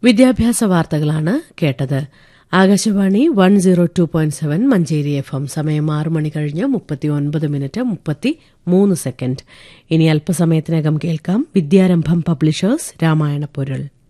വിദ്യാഭ്യാസ വാർത്തകളാണ് കേട്ടത്. ആകാശവാണി 102.7 മഞ്ചേരി FM. സമയം 6 മണി കഴിഞ്ഞ് 39 മിനിറ്റ് 33 സെക്കൻഡ്. ഇനി അല്പസമയത്തിനകം കേൾക്കാം വിദ്യാരംഭം പബ്ലിഷേഴ്സ് രാമായണ പൊരുൾ.